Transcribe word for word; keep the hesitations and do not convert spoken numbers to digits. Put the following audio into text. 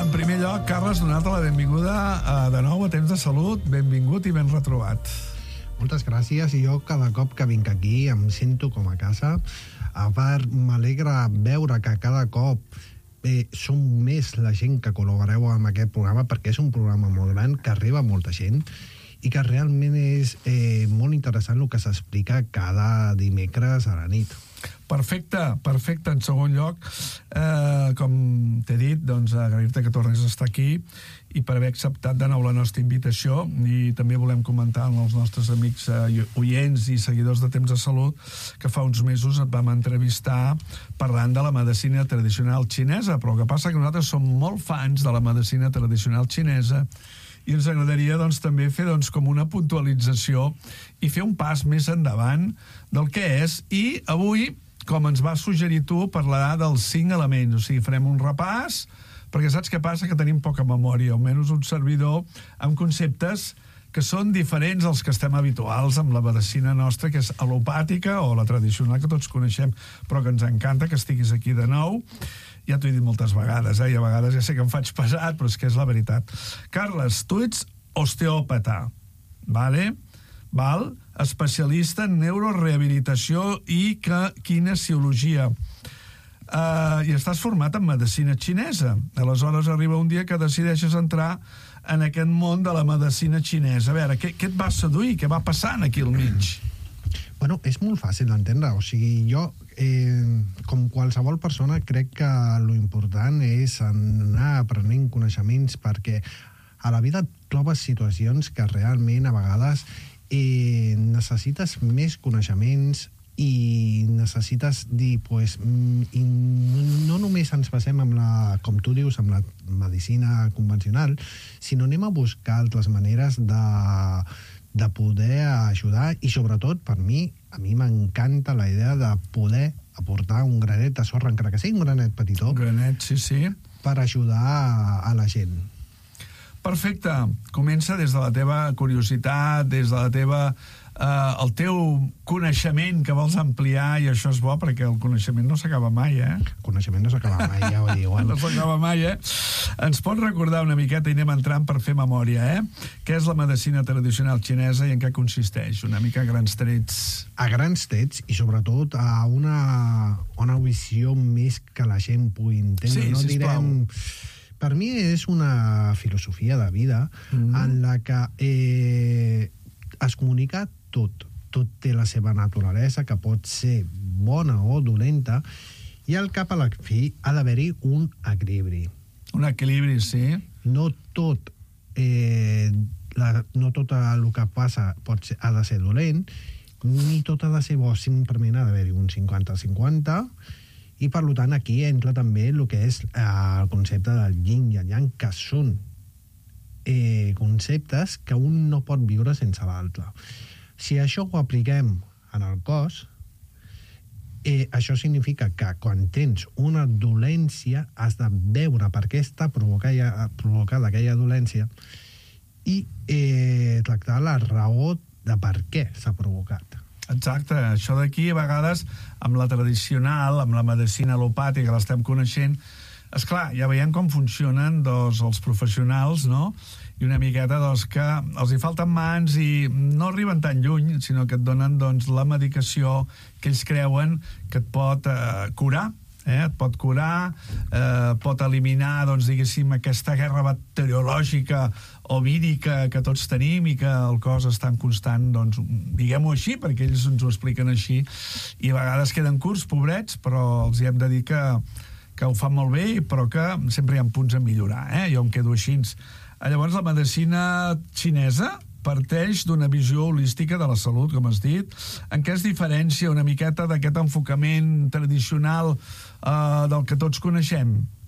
en primer lloc, Carles, donar-te la benvinguda a, de nou a Temps de Salut. Benvingut i ben retrobat. Moltes gràcies, i jo cada cop que vinc aquí em sento com a casa. A part, m'alegra veure que cada cop eh, som més la gent que col·laboreu amb aquest programa, perquè és un programa molt gran, que arriba a molta gent, i que realment és eh, molt interessant el que s'explica cada dimecres a la nit. Perfecte, perfecte. En segon lloc, eh, com t'he dit, doncs agrair-te que tornis a estar aquí i per haver acceptat de nou la nostra invitació, i també volem comentar als nostres amics eh, oients i seguidors de Temps de Salut que fa uns mesos et vam entrevistar parlant de la medicina tradicional xinesa, però el que passa que nosaltres som molt fans de la medicina tradicional xinesa i ens agradaria doncs, també fer doncs, com una puntualització i fer un pas més endavant del que és. I avui, com ens vas suggerir tu, parlarà dels cinc elements. O sigui, farem un repàs, perquè saps què passa? Que tenim poca memòria, almenys un servidor, amb conceptes que són diferents als que estem habituals amb la medicina nostra, que és alopàtica o la tradicional que tots coneixem, però que ens encanta que estiguis aquí de nou. Ja t'ho he dit moltes vegades, eh? I a vegades ja sé que em faig pesat, però és que és la veritat. Carles, tu ets osteòpata, vale? Val? Especialista en neurorehabilitació i que, kinesiologia. Uh, I estàs format en medicina xinesa. Aleshores arriba un dia que decideixes entrar en aquest món de la medicina xinesa. A veure, què, què et va seduir? Què va passant aquí al mig? Bueno, és molt fàcil d'entendre. O sigui, jo, eh, com qualsevol persona, crec que lo important és anar aprenent coneixements, perquè a la vida trobes situacions que realment a vegades eh, necessites més coneixements i necessites dir, pues, i no només ens basem amb la, com tu dius, amb la medicina convencional, sinó anem a buscar altres maneres de, de poder ajudar, i sobretot, per mi, a mi m'encanta la idea de poder aportar un granet de sorra, encara que sigui un granet petitó, un granet, sí, sí, per ajudar a, a la gent. Perfecte. Comença des de la teva curiositat, des de la teva eh, el teu coneixement que vols ampliar, i això és bo perquè el coneixement no s'acaba mai, eh? El coneixement no s'acaba mai, ja ho diuen. No s'acaba mai, eh? Ens pots recordar una miqueta, i anem entrant per fer memòria, eh? Què és la medicina tradicional xinesa i en què consisteix? Una mica a grans trets. A grans trets, i sobretot a una, una visió més que la gent pugui entendre. Sí, no sisplau. direm... Per mi és una filosofia de vida mm. en la que eh, es comunica tot. Tot té la seva naturalesa, que pot ser bona o dolenta, i al cap a la fi ha d'haver-hi un equilibri. Un equilibri, sí. No tot, eh, la, no tot el que passa pot ser, ha de ser dolent, ni tot ha de ser bo, simplement ha d'haver-hi un cinquanta cinquanta, i per tant aquí entra també el que és eh, el concepte del yin i el yang, que són eh, conceptes que un no pot viure sense l'altre. Si això ho apliquem en el cos, eh, això significa que quan tens una dolència has de veure per què està provocada, provocada aquella dolència i eh, tractar la raó de per què s'ha provocat. Exacte, això d'aquí a vegades amb la tradicional, amb la medicina alopàtica que l'estem coneixent, esclar, ja veiem com funcionen doncs, els professionals, no? I una miqueta doncs, que els hi falten mans i no arriben tan lluny, sinó que et donen doncs, la medicació que ells creuen que et pot eh, curar, eh? et pot curar, eh, pot eliminar, doncs, diguéssim, aquesta guerra bacteriològica o vírica que tots tenim i que el cos està en constant, doncs, diguem-ho així, perquè ells ens ho expliquen així, i a vegades queden curts, pobrets, però els hi hem de dir que, que ho fan molt bé, però que sempre hi ha punts a millorar, eh? Jo em quedo així. Llavors, la medicina xinesa parteix d'una visió holística de la salut, com has dit. En què es diferencia una miqueta d'aquest enfocament tradicional eh, del que tots coneixem?